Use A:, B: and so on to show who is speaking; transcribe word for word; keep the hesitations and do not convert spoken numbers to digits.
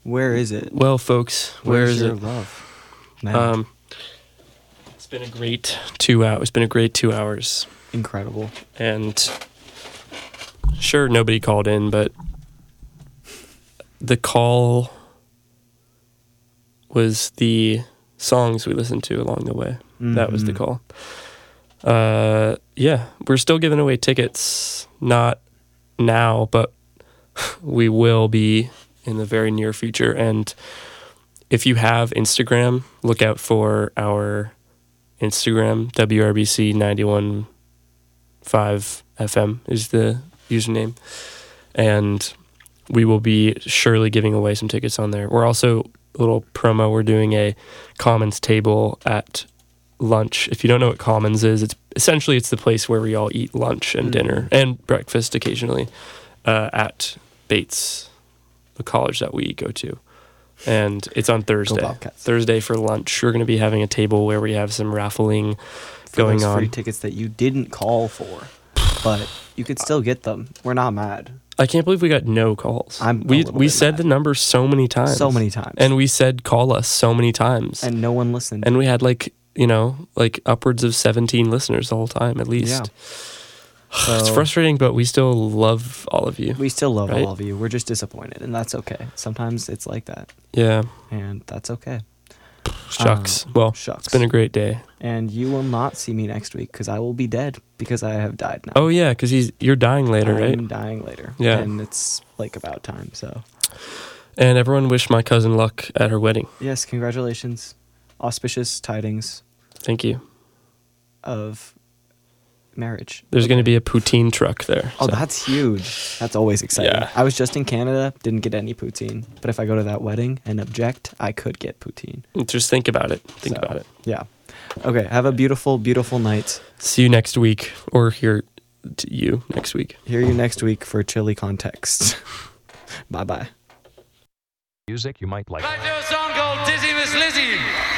A: Where is it?
B: Well, folks, where
A: Where's
B: is
A: your
B: it?
A: love? Man,
B: Um, it's been a great two hours. It's been a great two hours,
A: incredible.
B: and sure, nobody called in, but the call was the songs we listened to along the way. Mm-hmm. That was the call. Uh, yeah, we're still giving away tickets. Not now, but we will be in the very near future. And if you have Instagram, look out for our Instagram. W R B C ninety-one point five F M is the username. And we will be surely giving away some tickets on there. We're also, a little promo, we're doing a Commons table at lunch. If you don't know what Commons is, it's essentially it's the place where we all eat lunch and mm. dinner and breakfast occasionally uh, at Bates, the college that we go to. And it's on Thursday. Thursday for lunch. We're going to be having a table where we have some raffling
A: for
B: going
A: those
B: on.
A: Free tickets that you didn't call for, but you could still get them. We're not mad.
B: I can't believe we got no calls.
A: I'm
B: we we said mad. the number so many times.
A: So many times.
B: And we said call us so many times.
A: And no one listened.
B: And we had like, you know, like upwards of seventeen listeners the whole time at least.
A: Yeah. So,
B: it's frustrating, but we still love all of you.
A: We still love
B: right?
A: all of you. We're just disappointed, and that's okay. Sometimes it's like that.
B: Yeah.
A: And that's okay.
B: Shucks.
A: Um,
B: well,
A: shucks.
B: It's been a great day.
A: And you will not see me next week because I will be dead because I have died now.
B: Oh, yeah, because he's you're dying later,
A: I'm
B: right?
A: I'm dying later.
B: Yeah.
A: And it's like about time, so.
B: And everyone wish my cousin luck at her wedding.
A: Yes, congratulations. Auspicious tidings.
B: Thank you.
A: Of marriage.
B: There's okay. going to be a poutine truck there.
A: Oh,
B: so.
A: That's huge. That's always exciting.
B: Yeah.
A: I was just in Canada, didn't get any poutine. But if I go to that wedding and object, I could get poutine.
B: Just think about it. Think
A: so,
B: about it.
A: Yeah. Okay, have a beautiful, beautiful night.
B: See you next week, or hear to you next week.
A: Hear you next week for Chili Context. Bye-bye.
C: Music you might like.
D: Back to a song called Dizzy Miss Lizzie.